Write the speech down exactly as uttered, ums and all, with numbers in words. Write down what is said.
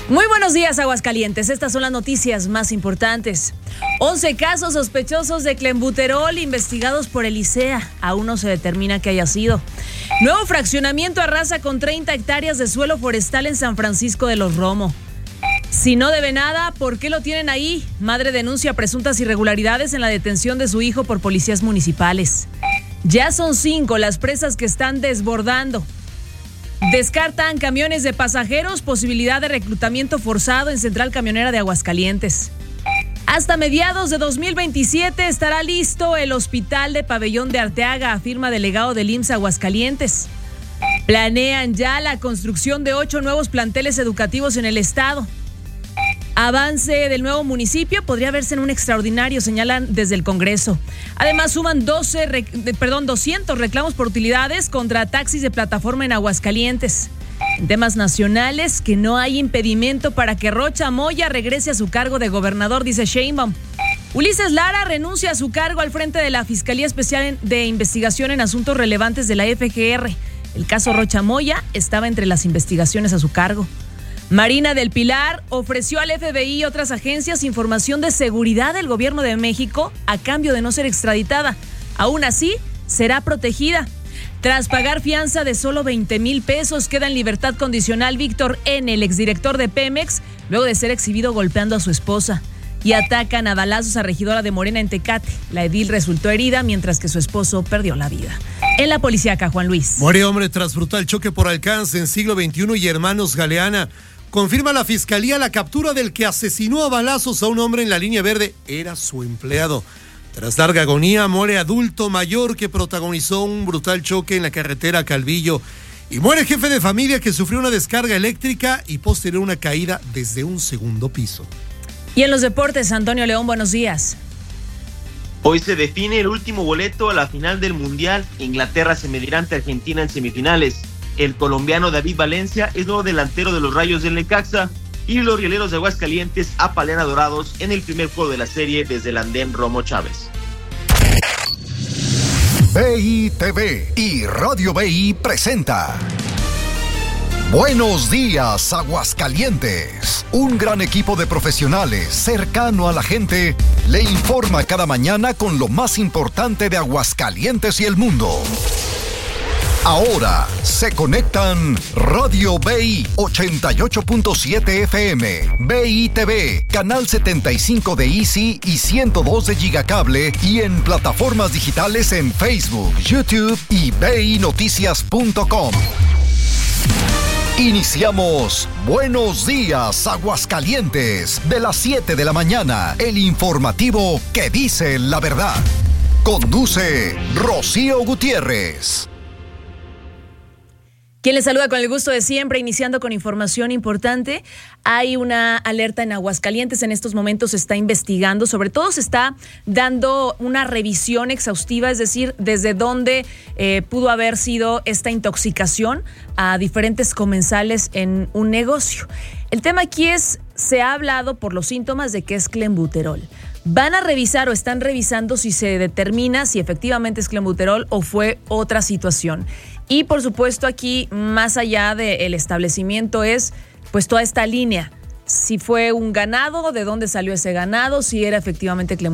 Muy buenos días, Aguascalientes. Estas son las noticias más importantes. once casos sospechosos de clenbuterol investigados por el ICEA. Aún no se determina qué haya sido. Nuevo fraccionamiento arrasa con treinta hectáreas de suelo forestal en San Francisco de los Romo. Si no debe nada, ¿por qué lo tienen ahí? Madre denuncia presuntas irregularidades en la detención de su hijo por policías municipales. Ya son cinco las presas que están desbordando. Descartan camiones de pasajeros, posibilidad de reclutamiento forzado en Central Camionera de Aguascalientes. Hasta mediados de dos mil veintisiete estará listo el hospital de Pabellón de Arteaga, afirma delegado del I M S S Aguascalientes. Planean ya la construcción de ocho nuevos planteles educativos en el estado. Avance del nuevo municipio podría verse en un extraordinario, señalan desde el Congreso. Además, suman doce, perdón, doscientos reclamos por utilidades contra taxis de plataforma en Aguascalientes. En temas nacionales, que no hay impedimento para que Rocha Moya regrese a su cargo de gobernador, dice Sheinbaum. Ulises Lara renuncia a su cargo al frente de la Fiscalía Especial de Investigación en Asuntos Relevantes de la F G R. El caso Rocha Moya estaba entre las investigaciones a su cargo. Marina del Pilar ofreció al F B I y otras agencias información de seguridad del gobierno de México a cambio de no ser extraditada. Aún así, será protegida. Tras pagar fianza de solo veinte mil pesos, queda en libertad condicional Víctor N., el exdirector de Pemex, luego de ser exhibido golpeando a su esposa. Y atacan a balazos a regidora de Morena en Tecate. La edil resultó herida, mientras que su esposo perdió la vida. En la policíaca, Juan Luis. Muere hombre tras brutal choque por alcance en siglo veintiuno y Hermanos Galeana. Confirma la fiscalía la captura del que asesinó a balazos a un hombre en la línea verde. Era su empleado. Tras larga agonía, muere adulto mayor que protagonizó un brutal choque en la carretera Calvillo. Y muere jefe de familia que sufrió una descarga eléctrica y posterior una caída desde un segundo piso. Y en los deportes, Antonio León, buenos días. Hoy se define el último boleto a la final del Mundial. Inglaterra se medirá ante Argentina en semifinales. El colombiano David Valencia es nuevo delantero de los Rayos del Necaxa y los rieleros de Aguascalientes apalean a Dorados en el primer juego de la serie desde el andén Romo Chávez. B I T V y Radio B I presenta Buenos días, Aguascalientes. Un gran equipo de profesionales cercano a la gente le informa cada mañana con lo más importante de Aguascalientes y el mundo. Ahora se conectan Radio B I ochenta y ocho punto siete F M, B I T V, Canal setenta y cinco de Easy y ciento dos de Gigacable y en plataformas digitales en Facebook, YouTube y B I Noticias punto com. Iniciamos Buenos Días, Aguascalientes, de las siete de la mañana, el informativo que dice la verdad. Conduce Rocío Gutiérrez. Quien les saluda con el gusto de siempre, iniciando con información importante. Hay una alerta en Aguascalientes, en estos momentos se está investigando, sobre todo se está dando una revisión exhaustiva, es decir, desde dónde eh, pudo haber sido esta intoxicación a diferentes comensales en un negocio. El tema aquí es, se ha hablado por los síntomas de que es clenbuterol. Van a revisar o están revisando si se determina si efectivamente es clenbuterol o fue otra situación. Y por supuesto aquí, más allá del establecimiento, es pues toda esta línea. Si fue un ganado, de dónde salió ese ganado, si era efectivamente clenbuterol.